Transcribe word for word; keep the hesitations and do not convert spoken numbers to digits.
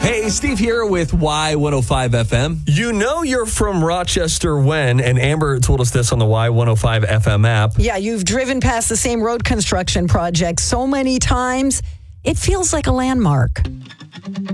Hey, Steve here with Y one oh five F M. You know you're from Rochester when, and Amber told us this on the Y one oh five F M app. Yeah, you've driven past the same road construction project so many times, it feels like a landmark.